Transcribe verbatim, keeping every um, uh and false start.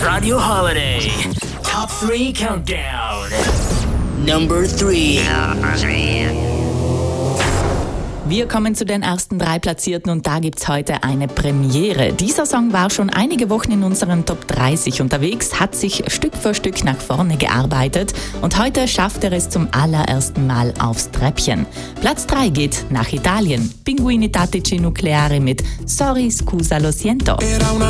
Radio Holiday Top three Countdown. Number three. Number three. Wir kommen zu den ersten drei Platzierten und da gibt's heute eine Premiere. Dieser Song war schon einige Wochen in unseren Top dreißig unterwegs, hat sich Stück für Stück nach vorne gearbeitet und heute schafft er es zum allerersten Mal aufs Treppchen. Platz drei geht nach Italien. Pinguini Tattici Nucleare mit Sorry Scusa Lo Siento.